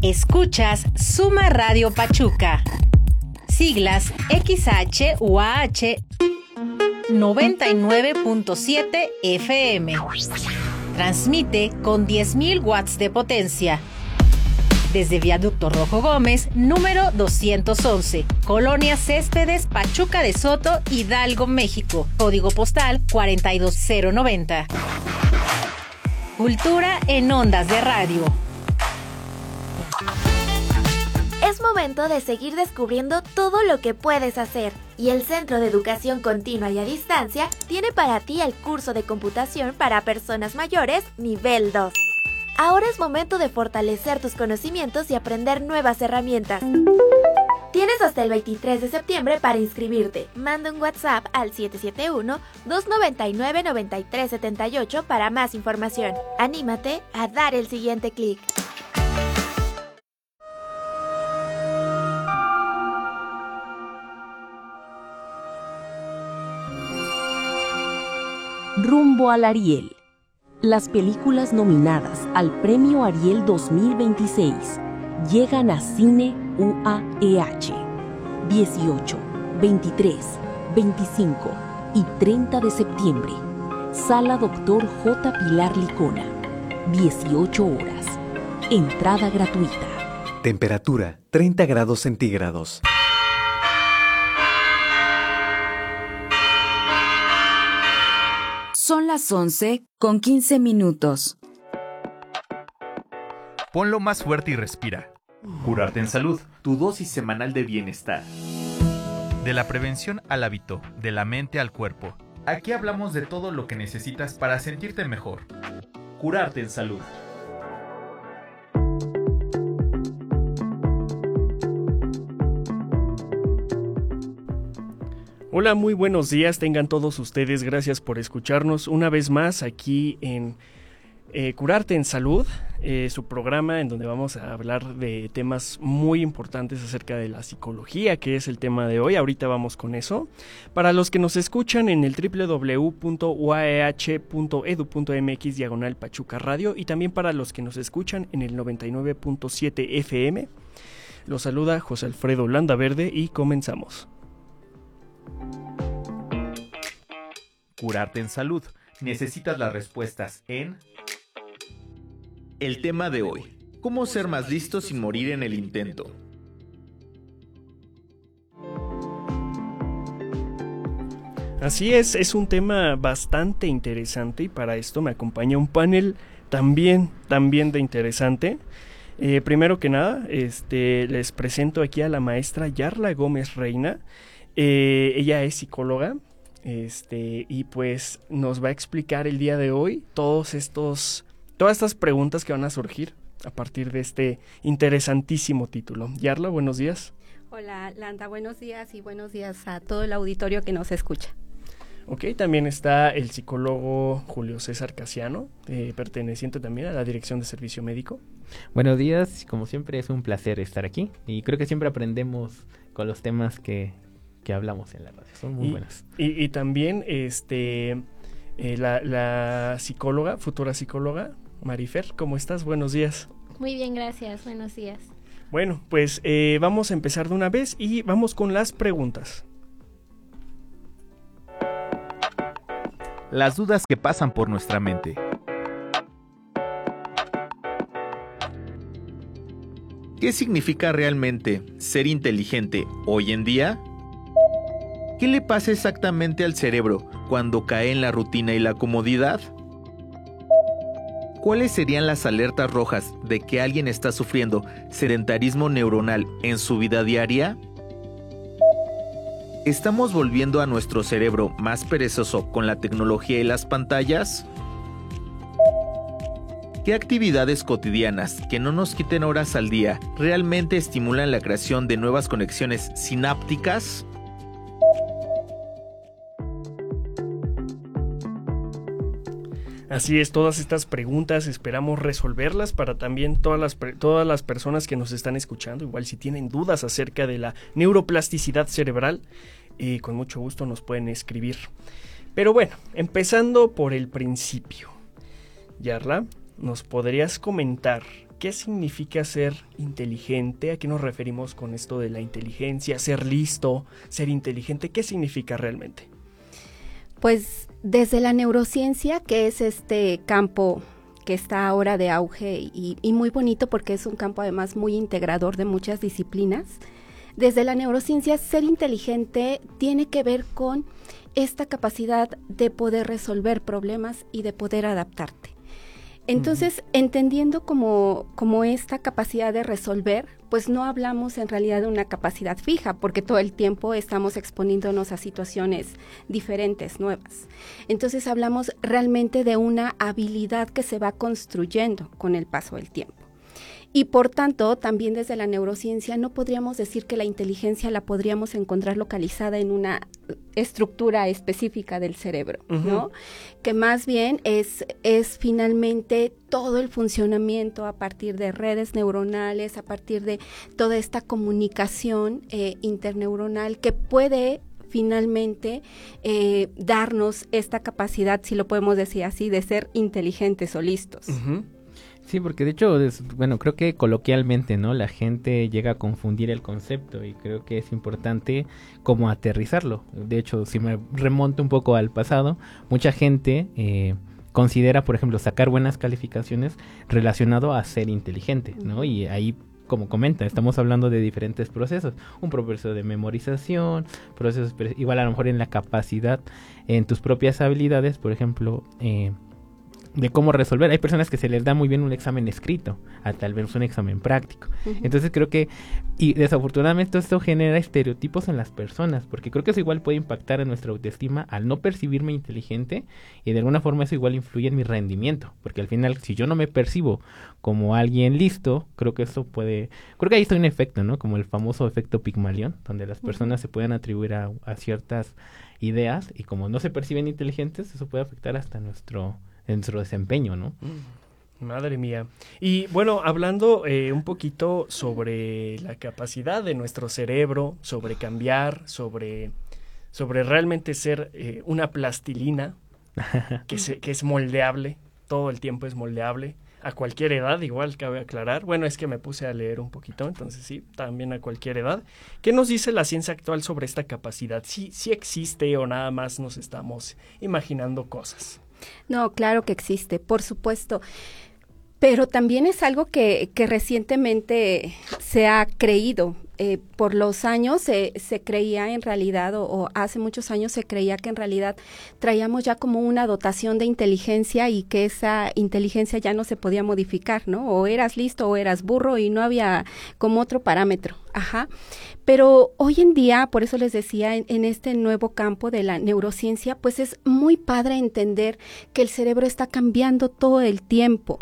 Escuchas Suma Radio Pachuca. Siglas XHUAH 99.7 FM. Transmite con 10.000 watts de potencia. Desde Viaducto Rojo Gómez, número 211, Colonia Céspedes, Pachuca de Soto, Hidalgo, México. Código postal 42090. Cultura en ondas de radio. Es momento de seguir descubriendo todo lo que puedes hacer. Y el Centro de Educación Continua y a Distancia tiene para ti el curso de computación para personas mayores nivel 2. Ahora es momento de fortalecer tus conocimientos y aprender nuevas herramientas. Tienes hasta el 23 de septiembre para inscribirte. Manda un WhatsApp al 771-299-9378 para más información. Anímate a dar el siguiente clic. Rumbo al Ariel. Las películas nominadas al Premio Ariel 2026 llegan a Cine UAEH 18, 23, 25 y 30 de septiembre. Sala Dr. J. Pilar Licona, 18 horas. Entrada gratuita. Temperatura 30 grados centígrados. Son las 11:15. Ponlo más fuerte y respira. Curarte en salud. Tu dosis semanal de bienestar. De la prevención al hábito, de la mente al cuerpo. Aquí hablamos de todo lo que necesitas para sentirte mejor. Curarte en salud. Hola, muy buenos días, tengan todos ustedes, gracias por escucharnos una vez más aquí en Curarte en Salud, su programa en donde vamos a hablar de temas muy importantes acerca de la psicología, que es el tema de hoy. Ahorita vamos con eso. Para los que nos escuchan en el www.uaeh.edu.mx/Pachuca Radio y también para los que nos escuchan en el 99.7 FM, los saluda José Alfredo Landaverde y comenzamos. Curarte en salud. Necesitas las respuestas en... El tema de hoy. ¿Cómo ser más listo sin morir en el intento? Así es un tema bastante interesante y para esto me acompaña un panel también de interesante. Primero que nada, les presento aquí a la maestra Yarla Gómez Reina. Ella es psicóloga y pues nos va a explicar el día de hoy todas estas preguntas que van a surgir a partir de este interesantísimo título. Yarla, buenos días. Hola, Landa, buenos días y buenos días a todo el auditorio que nos escucha. Ok, también está el psicólogo Julio César Casiano, perteneciente también a la Dirección de Servicio Médico. Buenos días, como siempre es un placer estar aquí y creo que siempre aprendemos con los temas que hablamos en la radio, son muy buenos. Y también la psicóloga, futura psicóloga, Marifer, ¿cómo estás? Buenos días. Muy bien, gracias, buenos días. Bueno, pues vamos a empezar de una vez y vamos con las preguntas. Las dudas que pasan por nuestra mente. ¿Qué significa realmente ser inteligente hoy en día? ¿Qué le pasa exactamente al cerebro cuando cae en la rutina y la comodidad? ¿Cuáles serían las alertas rojas de que alguien está sufriendo sedentarismo neuronal en su vida diaria? ¿Estamos volviendo a nuestro cerebro más perezoso con la tecnología y las pantallas? ¿Qué actividades cotidianas que no nos quiten horas al día realmente estimulan la creación de nuevas conexiones sinápticas? Así es, todas estas preguntas esperamos resolverlas para también todas las personas que nos están escuchando. Igual si tienen dudas acerca de la neuroplasticidad cerebral, con mucho gusto nos pueden escribir. Pero bueno, empezando por el principio. Yarla, ¿nos podrías comentar ¿qué significa ser inteligente? ¿A qué nos referimos con esto de la inteligencia? ¿Ser listo? ¿Ser inteligente? ¿Qué significa realmente? Pues desde la neurociencia, que es este campo que está ahora de auge y muy bonito porque es un campo además muy integrador de muchas disciplinas, desde la neurociencia ser inteligente tiene que ver con esta capacidad de poder resolver problemas y de poder adaptarte. Entonces, entendiendo como esta capacidad de resolver, pues no hablamos en realidad de una capacidad fija, porque todo el tiempo estamos exponiéndonos a situaciones diferentes, nuevas. Entonces, hablamos realmente de una habilidad que se va construyendo con el paso del tiempo. Y por tanto, también desde la neurociencia no podríamos decir que la inteligencia la podríamos encontrar localizada en una estructura específica del cerebro, ¿no? Que más bien es finalmente todo el funcionamiento a partir de redes neuronales, a partir de toda esta comunicación interneuronal que puede finalmente darnos esta capacidad, si lo podemos decir así, de ser inteligentes o listos. Sí, porque de hecho, creo que coloquialmente, ¿no? La gente llega a confundir el concepto y creo que es importante como aterrizarlo. De hecho, si me remonto un poco al pasado, mucha gente considera, por ejemplo, sacar buenas calificaciones relacionado a ser inteligente, ¿no? Y ahí, como comenta, estamos hablando de diferentes procesos. Un proceso de memorización, procesos igual a lo mejor en la capacidad, en tus propias habilidades, por ejemplo, de cómo resolver. Hay personas que se les da muy bien un examen escrito, a tal vez un examen práctico. Entonces creo que, y desafortunadamente esto genera estereotipos en las personas, porque creo que eso igual puede impactar en nuestra autoestima al no percibirme inteligente, y de alguna forma eso igual influye en mi rendimiento, porque al final si yo no me percibo como alguien listo, creo que ahí está un efecto, ¿no? Como el famoso efecto Pigmalión, donde las personas se pueden atribuir a ciertas ideas, y como no se perciben inteligentes, eso puede afectar hasta nuestro desempeño, ¿no? Madre mía. Y bueno, hablando un poquito sobre la capacidad de nuestro cerebro, sobre cambiar, sobre realmente ser una plastilina que es moldeable, todo el tiempo es moldeable, a cualquier edad, igual cabe aclarar. Bueno, es que me puse a leer un poquito, entonces sí, también a cualquier edad. ¿Qué nos dice la ciencia actual sobre esta capacidad? ¿Sí existe o nada más nos estamos imaginando cosas? No, claro que existe, por supuesto, pero también es algo que recientemente se ha creído. Por los años se creía en realidad, o hace muchos años se creía que en realidad traíamos ya como una dotación de inteligencia y que esa inteligencia ya no se podía modificar, ¿no? O eras listo o eras burro y no había como otro parámetro. Pero hoy en día, por eso les decía, en este nuevo campo de la neurociencia, pues es muy padre entender que el cerebro está cambiando todo el tiempo.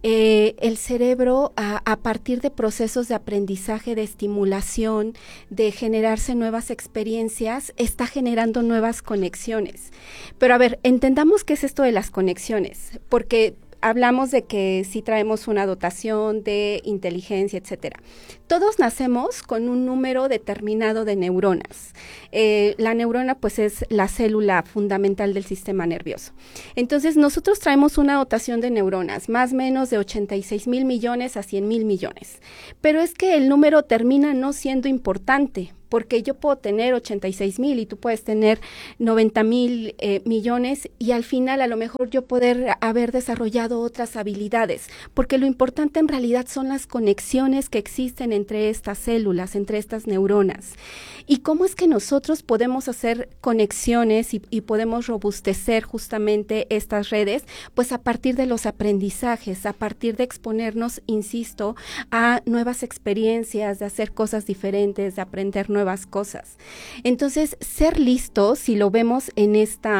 El cerebro, a partir de procesos de aprendizaje, de estimulación, de generarse nuevas experiencias, está generando nuevas conexiones. Pero a ver, entendamos qué es esto de las conexiones, porque hablamos de que sí traemos una dotación de inteligencia, etcétera. Todos nacemos con un número determinado de neuronas. La neurona, pues, es la célula fundamental del sistema nervioso. Entonces, nosotros traemos una dotación de neuronas, más o menos de 86,000 millones a 100,000 millones. Pero es que el número termina no siendo importante, porque yo puedo tener 86,000 y tú puedes tener 90,000 millones, y al final a lo mejor yo poder haber desarrollado otras habilidades, porque lo importante en realidad son las conexiones que existen entre estas células, entre estas neuronas. ¿Y cómo es que nosotros podemos hacer conexiones y podemos robustecer justamente estas redes? Pues a partir de los aprendizajes, a partir de exponernos, insisto, a nuevas experiencias, de hacer cosas diferentes, de aprender nuevas cosas. Entonces, ser listos, si lo vemos en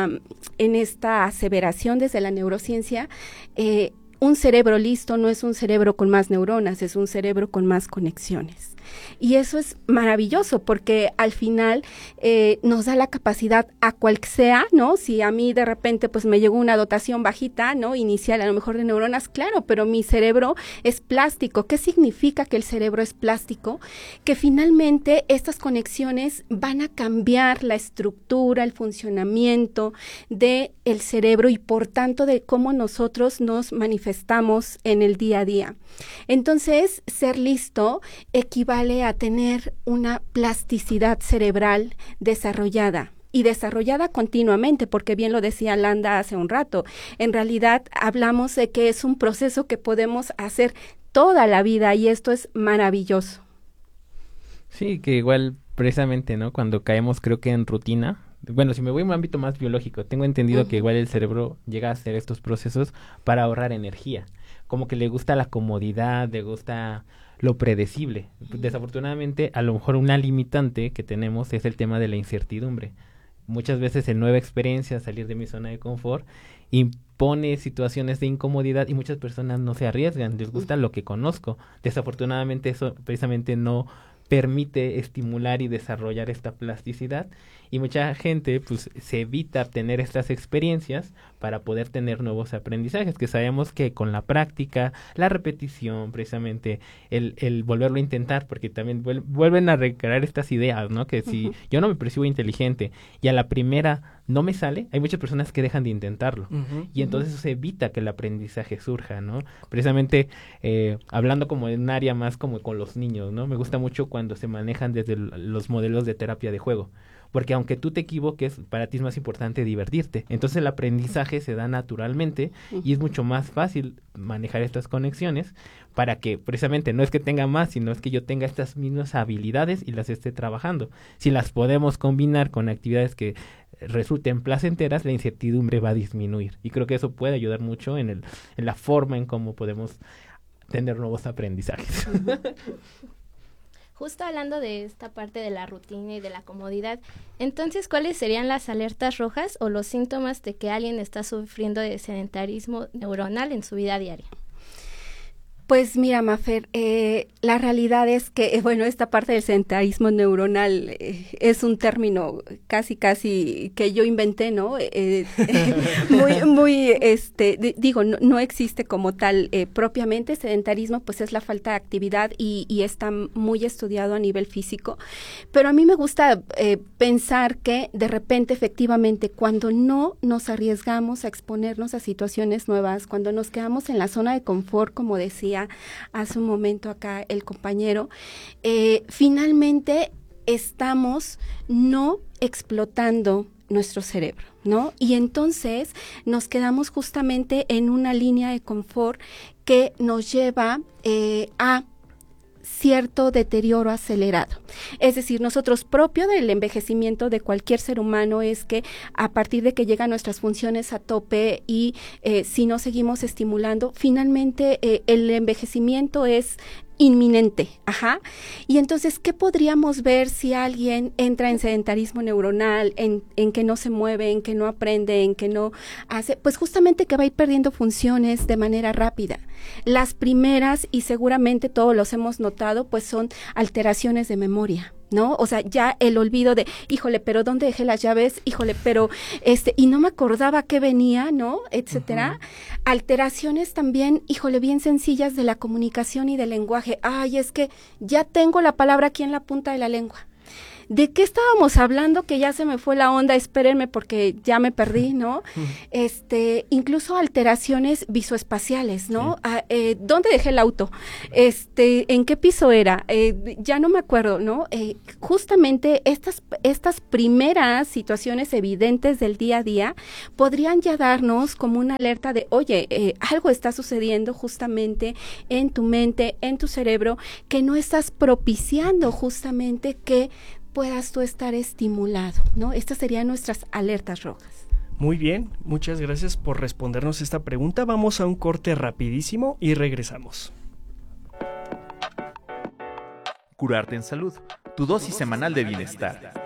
esta aseveración desde la neurociencia, un cerebro listo no es un cerebro con más neuronas, es un cerebro con más conexiones. Y eso es maravilloso porque al final nos da la capacidad a cual sea, ¿no? Si a mí de repente pues me llegó una dotación bajita, ¿no? Inicial a lo mejor de neuronas, claro, pero mi cerebro es plástico. ¿Qué significa que el cerebro es plástico? Que finalmente estas conexiones van a cambiar la estructura, el funcionamiento del cerebro y por tanto de cómo nosotros nos manifestamos manifestamos en el día a día. Entonces, ser listo equivale a tener una plasticidad cerebral desarrollada. Y desarrollada continuamente, porque bien lo decía Landa hace un rato. En realidad hablamos de que es un proceso que podemos hacer toda la vida y esto es maravilloso. Sí, que igual precisamente, ¿no? Cuando caemos creo que en rutina, bueno, si me voy a un ámbito más biológico, tengo entendido que igual el cerebro llega a hacer estos procesos para ahorrar energía. Como que le gusta la comodidad, le gusta lo predecible. Desafortunadamente, a lo mejor una limitante que tenemos es el tema de la incertidumbre. Muchas veces en nueva experiencia, salir de mi zona de confort, impone situaciones de incomodidad y muchas personas no se arriesgan, les gusta lo que conozco. Desafortunadamente eso precisamente no permite estimular y desarrollar esta plasticidad y mucha gente pues se evita tener estas experiencias para poder tener nuevos aprendizajes, que sabemos que con la práctica, la repetición, precisamente el volverlo a intentar, porque también vuelven a recrear estas ideas, ¿no? Que si yo no me percibo inteligente y a la primera no me sale, hay muchas personas que dejan de intentarlo y entonces eso evita que el aprendizaje surja, ¿no? Precisamente hablando como en un área más como con los niños, ¿no? Me gusta mucho cuando se manejan desde los modelos de terapia de juego, porque aunque tú te equivoques, para ti es más importante divertirte. Entonces el aprendizaje se da naturalmente y es mucho más fácil manejar estas conexiones para que precisamente no es que tenga más, sino es que yo tenga estas mismas habilidades y las esté trabajando. Si las podemos combinar con actividades que resulten placenteras, la incertidumbre va a disminuir. Y creo que eso puede ayudar mucho en la forma en cómo podemos tener nuevos aprendizajes. Justo hablando de esta parte de la rutina y de la comodidad, entonces, ¿cuáles serían las alertas rojas o los síntomas de que alguien está sufriendo de sedentarismo neuronal en su vida diaria? Pues mira, Mafer, la realidad es que, bueno, esta parte del sedentarismo neuronal es un término casi que yo inventé, ¿no? Digo, no existe como tal propiamente. Sedentarismo, pues es la falta de actividad y está muy estudiado a nivel físico. Pero a mí me gusta pensar que de repente, efectivamente, cuando no nos arriesgamos a exponernos a situaciones nuevas, cuando nos quedamos en la zona de confort, como decía hace un momento acá el compañero, finalmente estamos no explotando nuestro cerebro, ¿no? Y entonces nos quedamos justamente en una línea de confort que nos lleva a cierto deterioro acelerado. Es decir, nosotros propio del envejecimiento de cualquier ser humano es que a partir de que llegan nuestras funciones a tope y si no seguimos estimulando, finalmente el envejecimiento es inminente, y entonces, ¿qué podríamos ver si alguien entra en sedentarismo neuronal, en que no se mueve, en que no aprende, en que no hace? Pues justamente que va a ir perdiendo funciones de manera rápida. Las primeras, y seguramente todos los hemos notado, pues son alteraciones de memoria, ¿no? O sea, ya el olvido de, híjole, pero ¿dónde dejé las llaves? Híjole, pero y no me acordaba qué venía, ¿no? Etcétera. Alteraciones también, híjole, bien sencillas de la comunicación y del lenguaje. Ay, es que ya tengo la palabra aquí en la punta de la lengua. ¿De qué estábamos hablando? Que ya se me fue la onda, espérenme porque ya me perdí, ¿no? Incluso alteraciones visoespaciales, ¿no? Sí. ¿Dónde dejé el auto? ¿En qué piso era? Ya no me acuerdo, ¿no? Justamente estas primeras situaciones evidentes del día a día podrían ya darnos como una alerta de, oye, algo está sucediendo justamente en tu mente, en tu cerebro, que no estás propiciando justamente que puedas tú estar estimulado, ¿no? Estas serían nuestras alertas rojas. Muy bien, muchas gracias por respondernos esta pregunta. Vamos a un corte rapidísimo y regresamos. Curarte en Salud, tu dosis semanal de bienestar.